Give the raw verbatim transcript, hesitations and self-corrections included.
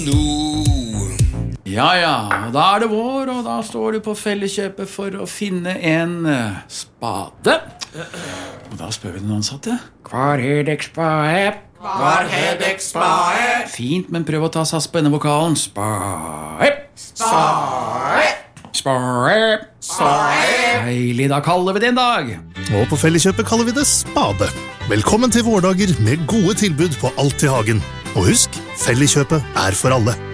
Ja, ja, og da er det vår, og da står du på Felleskjøpet for å finne en uh, spade. Og da spør vi den ansatte. Hvar er deg spade? Hvar er deg spade? Fint, men prøv å ta sats på denne vokalen. Spade. Spade. Spade. Spade. Deilig, da kaller vi det en dag. Og på Felleskjøpet kaller vi det spade. Velkommen til vårdager med gode tilbud på alt i hagen. Og husk, Felleskjøpet er for alle.